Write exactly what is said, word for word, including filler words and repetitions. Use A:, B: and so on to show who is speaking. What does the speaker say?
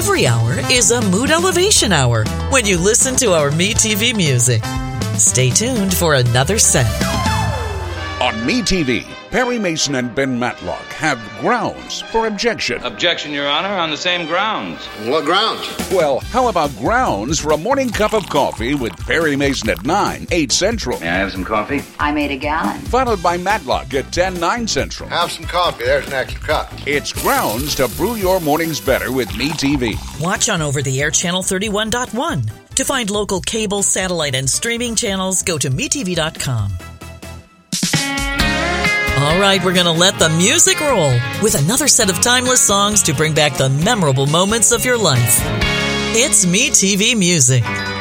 A: Every hour is a mood elevation hour when you listen to our MeTV music. Stay tuned for another set.
B: On MeTV, Perry Mason and Ben Matlock have grounds for objection.
C: Objection, Your Honor, on the same grounds.
D: What grounds?
B: Well, how about grounds for a morning cup of coffee with Perry Mason at nine, eight Central?
C: May I have some coffee?
E: I made a gallon.
B: Followed by Matlock at ten, nine Central.
D: Have some coffee. There's an extra cup.
B: It's grounds to brew your mornings better with MeTV.
A: Watch on over-the-air channel thirty-one point one. To find local cable, satellite, and streaming channels, go to me T V dot com. All right, we're going to let the music roll with another set of timeless songs to bring back the memorable moments of your life. It's MeTV Music.